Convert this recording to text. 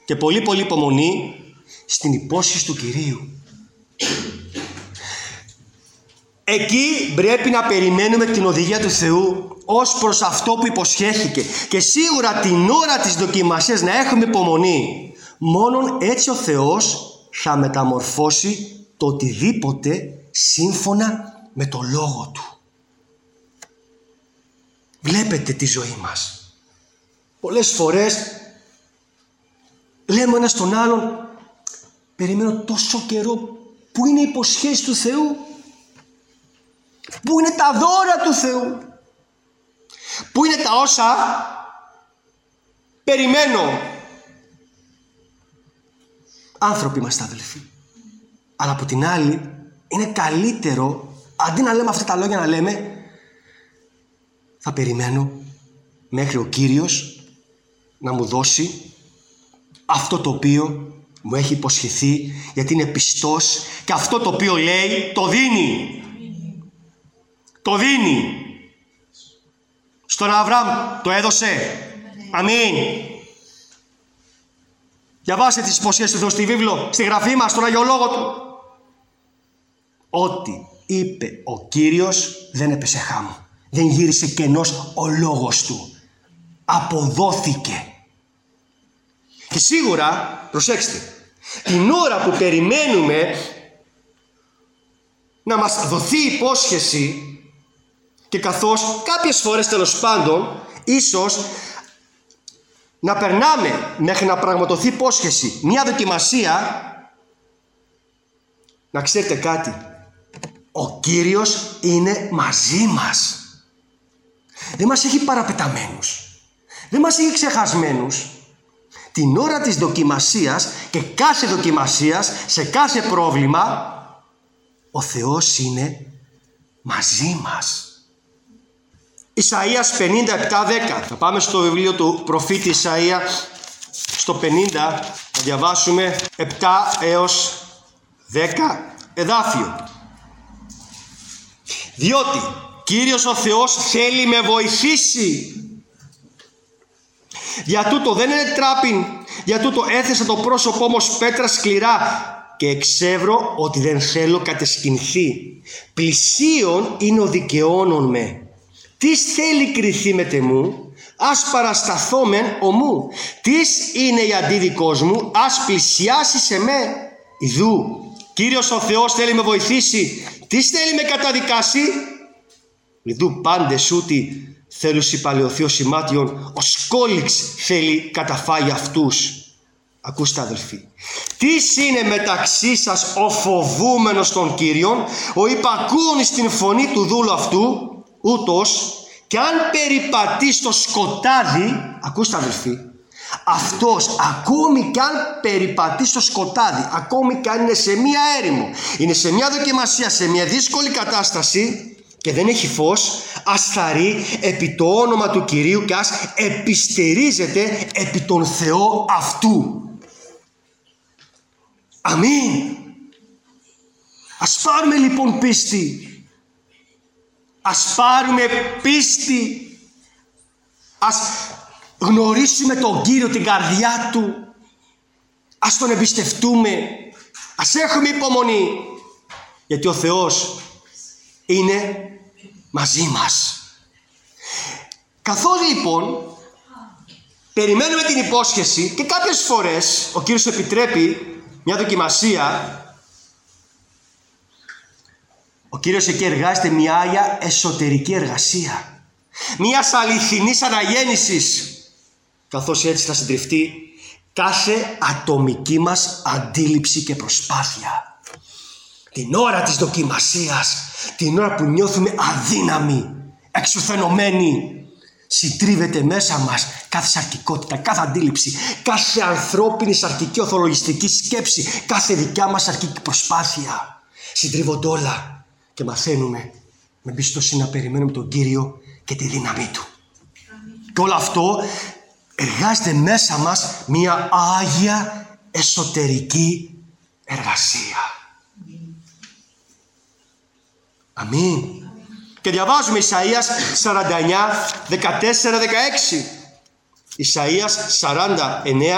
και πολύ πολύ υπομονή στην υπόσχεση του Κυρίου. Εκεί πρέπει να περιμένουμε την οδηγία του Θεού ως προς αυτό που υποσχέθηκε. Και σίγουρα την ώρα της δοκιμασίας να έχουμε υπομονή. Μόνον έτσι ο Θεός θα μεταμορφώσει το οτιδήποτε σύμφωνα με το λόγο Του. Βλέπετε τη ζωή μας. Πολλές φορές λέμε ένας τον άλλον, περιμένω τόσο καιρό, πού είναι η υποσχέση του Θεού, πού είναι τα δώρα του Θεού, πού είναι τα όσα περιμένω. Άνθρωποι είμαστε, αδελφοί. Αλλά από την άλλη είναι καλύτερο, αντί να λέμε αυτά τα λόγια, να λέμε θα περιμένω μέχρι ο Κύριος να μου δώσει αυτό το οποίο μου έχει υποσχεθεί, γιατί είναι πιστός και αυτό το οποίο λέει το δίνει. Το δίνει. Στον Αβραάμ το έδωσε. Αμήν. Διαβάστε τις υποσχέσεις του Θεού στη βίβλο, στη γραφή μας, στον Αγιο Λόγο Του. Ό,τι είπε ο Κύριος δεν έπεσε χάμω. Δεν γύρισε κενός ο λόγος Του. Αποδόθηκε. Και σίγουρα, προσέξτε, την ώρα που περιμένουμε να μας δοθεί υπόσχεση, και καθώς κάποιες φορές τέλος πάντων ίσως να περνάμε μέχρι να πραγματοθεί υπόσχεση, μια δοκιμασία, να ξέρετε κάτι, ο Κύριος είναι μαζί μας. Δεν μας έχει παραπεταμένους, δεν μας έχει ξεχασμένους. Την ώρα της δοκιμασίας και κάθε δοκιμασίας, σε κάθε πρόβλημα, ο Θεός είναι μαζί μας. Ισαΐας 57:10. Θα πάμε στο βιβλίο του προφήτη Ισαΐα, στο 50, θα διαβάσουμε 7 έως 10 εδάφιο. Διότι Κύριος ο Θεός θέλει με βοηθήσει. Για τούτο δεν είναι τράπην, για τούτο έθεσα το πρόσωπό μου ως πέτρα σκληρά και εξεύρω ότι δεν θέλω κατεσκηνθεί. Πλησίον είναι ο δικαιώνων με. Τις θέλει κριθεί με τεμού, ας παρασταθόμεν ομού. Τις είναι η αντίδικός μου, ας πλησιάσει σε με. Ιδού, Κύριος ο Θεός θέλει με βοηθήσει. Τις θέλει με καταδικάσει. Ιδού πάντες ούτι θέλουσι παλαιοθείο σημάτιον, ο σκόλιξ θέλει καταφάγει αυτούς. Ακούστε, αδελφοί. Τις είναι μεταξύ σας ο φοβούμενος των Κύριων, ο υπακούων στην φωνή του δούλου αυτού, ούτως και αν περιπατεί στο σκοτάδι, ακούστε, αδελφοί, αυτός ακόμη κι αν περιπατεί στο σκοτάδι, ακόμη κι αν είναι σε μία έρημο, είναι σε μία δοκιμασία, σε μία δύσκολη κατάσταση και δεν έχει φως, ας θαρρεί επί το όνομα του Κυρίου και ας επιστερίζεται επί τον Θεό αυτού. Αμήν. Ας πάρουμε λοιπόν πίστη. Ας πάρουμε πίστη. Ας γνωρίσουμε τον Κύριο, την καρδιά Του. Ας Τον εμπιστευτούμε. Ας έχουμε υπομονή. Γιατί ο Θεός είναι μαζί μας. Καθώς λοιπόν περιμένουμε την υπόσχεση και κάποιες φορές ο Κύριος επιτρέπει μια δοκιμασία, ο Κύριος εκεί εργάζεται μια άγια εσωτερική εργασία, μιας αληθινής αναγέννησης, καθώς έτσι θα συντριφτεί κάθε ατομική μας αντίληψη και προσπάθεια. Την ώρα της δοκιμασίας, την ώρα που νιώθουμε αδύναμοι, εξουθενωμένοι, συντρίβεται μέσα μας κάθε σαρκικότητα, κάθε αντίληψη, κάθε ανθρώπινη σαρκική οθολογιστική σκέψη, κάθε δικιά μας σαρκική προσπάθεια. Συντρίβονται όλα και μαθαίνουμε με εμπιστοσύνη να περιμένουμε τον Κύριο και τη δύναμή Του. Και όλο αυτό εργάζεται μέσα μας μια άγια εσωτερική εργασία. Αμήν. Και διαβάζουμε Ισαΐας 49, 14-16. Ισαΐας 49,